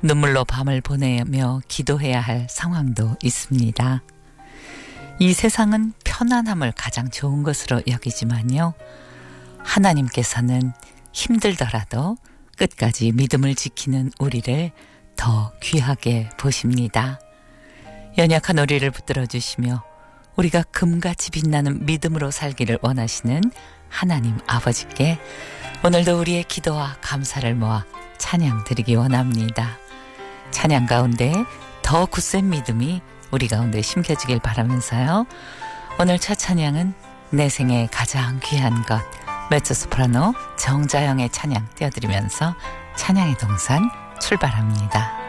눈물로 밤을 보내며 기도해야 할 상황도 있습니다. 이 세상은 편안함을 가장 좋은 것으로 여기지만요. 하나님께서는 힘들더라도 끝까지 믿음을 지키는 우리를 더 귀하게 보십니다. 연약한 우리를 붙들어 주시며 우리가 금같이 빛나는 믿음으로 살기를 원하시는 하나님 아버지께 오늘도 우리의 기도와 감사를 모아 찬양 드리기 원합니다. 찬양 가운데 더 굳센 믿음이 우리 가운데 심겨지길 바라면서요. 오늘 첫 찬양은 내 생에 가장 귀한 것 메조소프라노 정자영의 찬양 띄워드리면서 찬양의 동산 출발합니다.